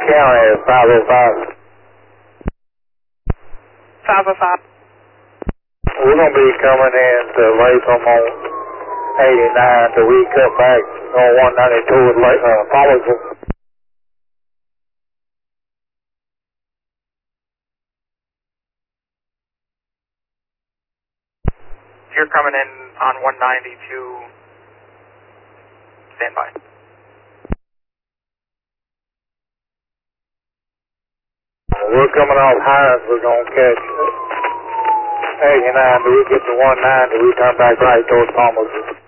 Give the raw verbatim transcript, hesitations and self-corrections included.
County is five oh five. five oh five. We're going to be coming in to Latham on eighty-nine till we cut back on one ninety-two with uh, Follicle. You're coming in on one ninety-two. Stand by. We're coming off Hines. We're going to catch eighty-nine till we get to one ninety. We turn back right towards Palmersville.